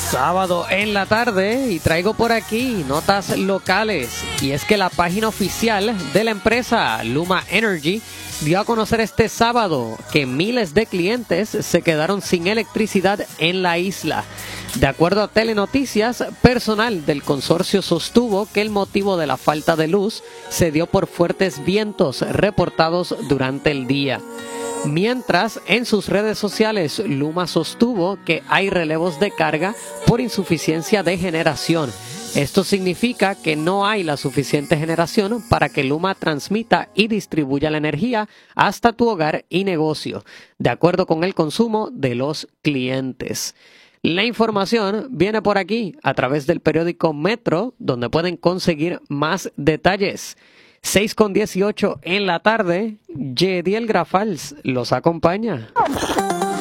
Sábado en la tarde y traigo por aquí notas locales, y es que la página oficial de la empresa Luma Energy dio a conocer este sábado que miles de clientes se quedaron sin electricidad en la isla. De acuerdo a Telenoticias, personal del consorcio sostuvo que el motivo de la falta de luz se dio por fuertes vientos reportados durante el día. Mientras, en sus redes sociales, Luma sostuvo que hay relevos de carga por insuficiencia de generación. Esto significa que no hay la suficiente generación para que Luma transmita y distribuya la energía hasta tu hogar y negocio, de acuerdo con el consumo de los clientes. La información viene por aquí a través del periódico Metro, donde pueden conseguir más detalles. 6:18 en la tarde, Yediel Grafals los acompaña.